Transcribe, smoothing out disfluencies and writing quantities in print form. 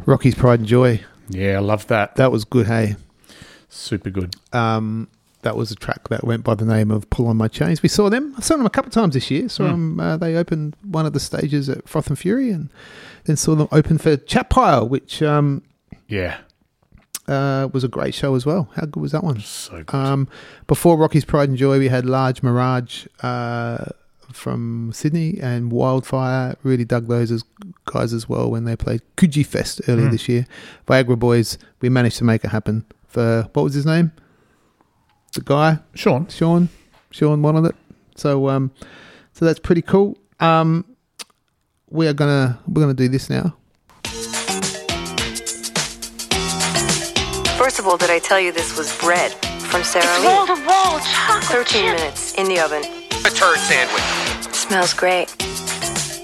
Rocky's Pride and Joy. Yeah, I love that. That was good, hey? Super good. That was a track that went by the name of Pull On My Chains. We saw them. I saw them a couple of times this year. They opened one of the stages at Froth and Fury, and then saw them open for Chat Pile, which was a great show as well. How good was that one? So good. Before Rocky's Pride and Joy, we had Large Mirage from Sydney, and Wildfire. Really dug those guys as well when they played Coogee Fest earlier this year. Viagra Boys, we managed to make it happen for, what was his name? The guy? Sean wanted it. So that's pretty cool. We're gonna do this now. First of all, did I tell you this was bread from Sarah Lee? Wall-to-wall chocolate 13 minutes in the oven. A turd sandwich. Smells great.